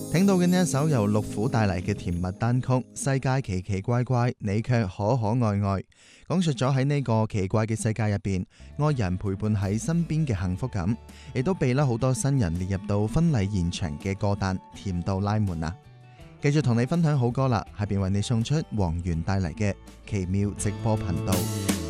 聽到嘅呢一首由六虎帶嚟嘅甜蜜單曲《世界奇奇怪怪，你卻可可愛愛》，講述咗喺呢個奇怪嘅世界入邊，愛人陪伴喺身邊嘅幸福感，亦都被好多新人列入到婚禮現場嘅歌單，甜到拉滿啊！繼續同你分享好歌啦，下邊為你送出黃源帶嚟嘅奇妙直播頻道。